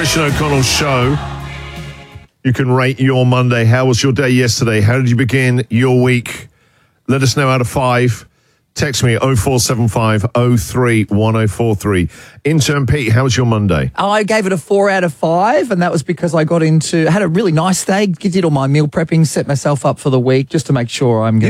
Christian O'Connell Show. You can rate your Monday. How was your day yesterday? How did you begin your week? Let us know out of 5. Text me 0475 03 1043. Intern Pete, how was your Monday? I gave it a 4 out of 5, and that was because I had a really nice day, did all my meal prepping, set myself up for the week just to make sure I'm going